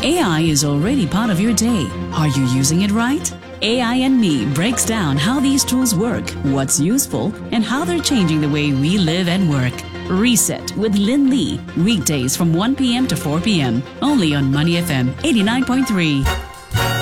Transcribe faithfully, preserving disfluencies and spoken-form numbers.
A I is already part of your day. Are you using it right? A I and Me breaks down how these tools work, what's useful, and how they're changing the way we live and work. Reset with Lynn Lee, weekdays from one p.m. to four p.m. only on Money F M eighty-nine point three.